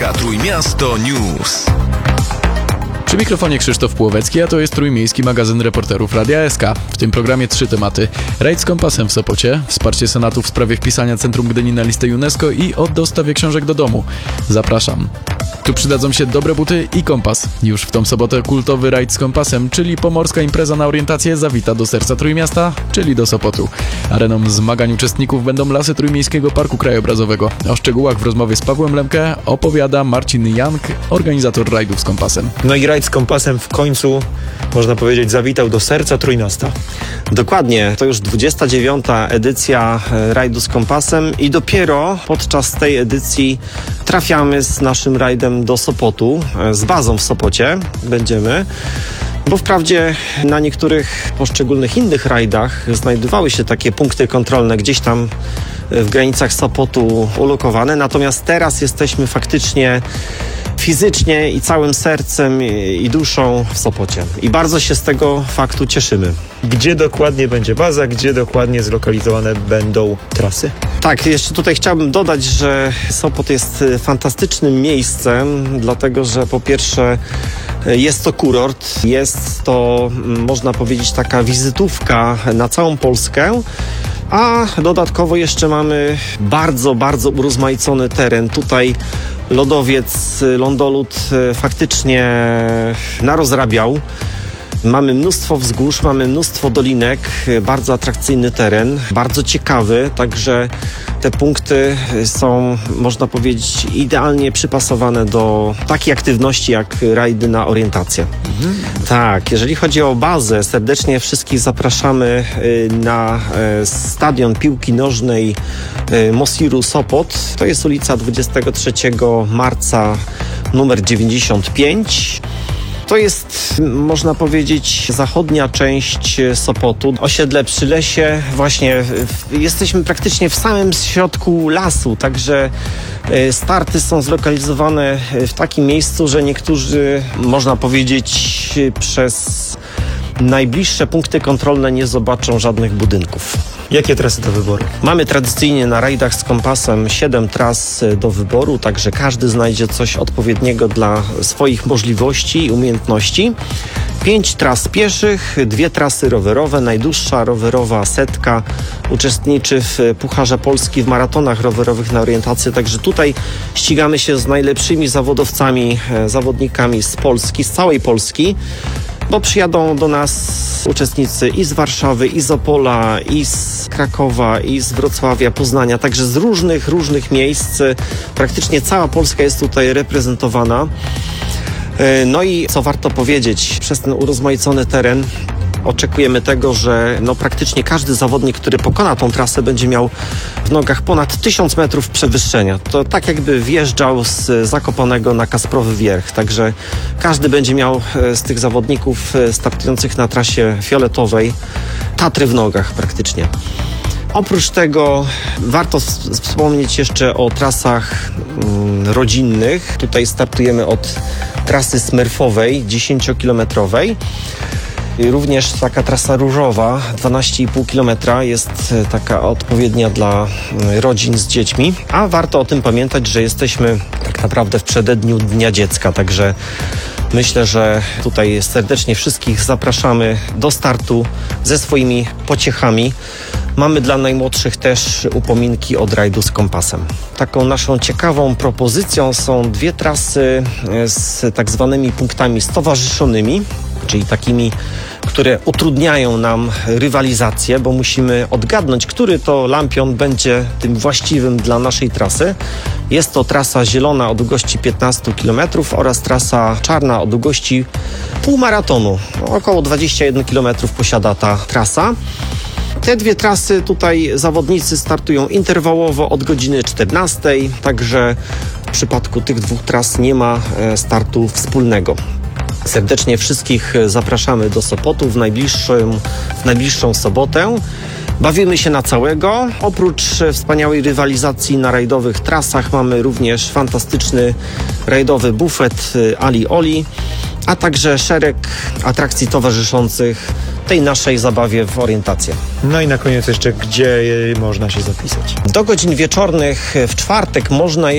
SK Trójmiasto News. Przy mikrofonie Krzysztof Płowecki, a to jest trójmiejski magazyn reporterów Radia SK. W tym programie 3 tematy. Rajd z kompasem w Sopocie, wsparcie Senatu w sprawie wpisania Centrum Gdyni na listę UNESCO i o dostawie książek do domu. Zapraszam. Tu przydadzą się dobre buty i kompas. Już w tą sobotę kultowy rajd z kompasem, czyli pomorska impreza na orientację, zawita do serca Trójmiasta, czyli do Sopotu. Areną zmagań uczestników będą lasy Trójmiejskiego Parku Krajobrazowego. O szczegółach w rozmowie z Pawłem Lemke opowiada Marcin Jank, organizator rajdów z kompasem. No i rajd z kompasem w końcu, można powiedzieć, zawitał do serca Trójmiasta. Dokładnie, to już 29. edycja rajdu z kompasem i dopiero podczas tej edycji trafiamy z naszym rajdem do Sopotu, z bazą w Sopocie będziemy, bo wprawdzie na niektórych poszczególnych innych rajdach znajdowały się takie punkty kontrolne gdzieś tam w granicach Sopotu ulokowane, natomiast teraz jesteśmy faktycznie fizycznie i całym sercem i duszą w Sopocie. I bardzo się z tego faktu cieszymy. Gdzie dokładnie będzie baza, gdzie dokładnie zlokalizowane będą trasy? Tak, jeszcze tutaj chciałbym dodać, że Sopot jest fantastycznym miejscem, dlatego że po pierwsze jest to kurort, jest to, można powiedzieć, taka wizytówka na całą Polskę, a dodatkowo jeszcze mamy bardzo, bardzo urozmaicony teren. Tutaj lodowiec, lądolód faktycznie narozrabiał. Mamy mnóstwo wzgórz, mamy mnóstwo dolinek, bardzo atrakcyjny teren, bardzo ciekawy, także te punkty są, można powiedzieć, idealnie przypasowane do takiej aktywności jak rajdy na orientację. Tak, jeżeli chodzi o bazę, serdecznie wszystkich zapraszamy na stadion piłki nożnej Mosiru Sopot. To jest ulica 23 marca numer 95. To jest, można powiedzieć, zachodnia część Sopotu, osiedle przy lesie. Właśnie jesteśmy praktycznie w samym środku lasu, także starty są zlokalizowane w takim miejscu, że niektórzy, można powiedzieć, przez najbliższe punkty kontrolne nie zobaczą żadnych budynków. Jakie trasy do wyboru? Mamy tradycyjnie na rajdach z kompasem 7 tras do wyboru, także każdy znajdzie coś odpowiedniego dla swoich możliwości i umiejętności. 5 tras pieszych, 2 trasy rowerowe. Najdłuższa rowerowa Setka uczestniczy w Pucharze Polski w maratonach rowerowych na orientację, także tutaj ścigamy się z najlepszymi zawodowcami, zawodnikami z Polski, z całej Polski, bo przyjadą do nas uczestnicy i z Warszawy, i z Opola, i z Krakowa, i z Wrocławia, Poznania, także z różnych miejsc. Praktycznie cała Polska jest tutaj reprezentowana. No i co warto powiedzieć, przez ten urozmaicony teren oczekujemy tego, że praktycznie każdy zawodnik, który pokona tą trasę, będzie miał w nogach ponad 1000 metrów przewyższenia. To tak jakby wjeżdżał z Zakopanego na Kasprowy Wierch. Także każdy będzie miał z tych zawodników startujących na trasie fioletowej Tatry w nogach praktycznie. Oprócz tego warto wspomnieć jeszcze o trasach rodzinnych. Tutaj startujemy od trasy smurfowej, 10-kilometrowej. Również taka trasa różowa, 12,5 km, jest taka odpowiednia dla rodzin z dziećmi. A warto o tym pamiętać, że jesteśmy tak naprawdę w przededniu Dnia Dziecka, także myślę, że tutaj serdecznie wszystkich zapraszamy do startu ze swoimi pociechami. Mamy dla najmłodszych też upominki od rajdu z kompasem. Taką naszą ciekawą propozycją są 2 trasy z tak zwanymi punktami stowarzyszonymi, czyli takimi, które utrudniają nam rywalizację, bo musimy odgadnąć, który to lampion będzie tym właściwym dla naszej trasy. Jest to trasa zielona o długości 15 km oraz trasa czarna o długości półmaratonu. Około 21 km posiada ta trasa. Te 2 trasy tutaj zawodnicy startują interwałowo od godziny 14, także w przypadku tych 2 tras nie ma startu wspólnego. Serdecznie wszystkich zapraszamy do Sopotu w najbliższą sobotę. Bawimy się na całego. Oprócz wspaniałej rywalizacji na rajdowych trasach mamy również fantastyczny rajdowy bufet Ali Oli, a także szereg atrakcji towarzyszących tej naszej zabawie w orientację. No i na koniec jeszcze, gdzie można się zapisać? Do godzin wieczornych w czwartek można